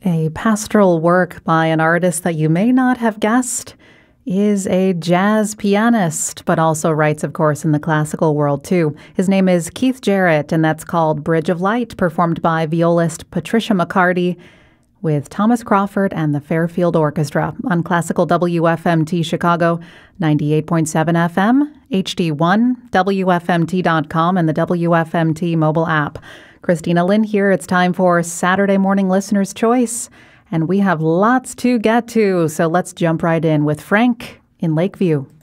A pastoral work by an artist that you may not have guessed is a jazz pianist, but also writes, of course, in the classical world, too. His name is Keith Jarrett, and that's called Bridge of Light, performed by violist Patricia McCarty with Thomas Crawford and the Fairfield Orchestra on Classical WFMT Chicago, 98.7 FM, HD1, WFMT.com, and the WFMT mobile app. Christina Lynn here. It's time for Saturday Morning Listener's Choice, and we have lots to get to, so let's jump right in with Frank in Lakeview.